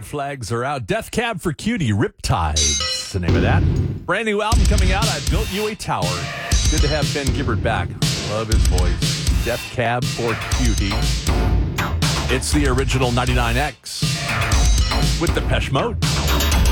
red flags are out. Death Cab for Cutie, Riptide's the name of that. Brand new album coming out, I Built You a Tower. Good to have Ben Gibbard back. Love his voice. Death Cab for Cutie. It's the original 99X with Depeche Mode.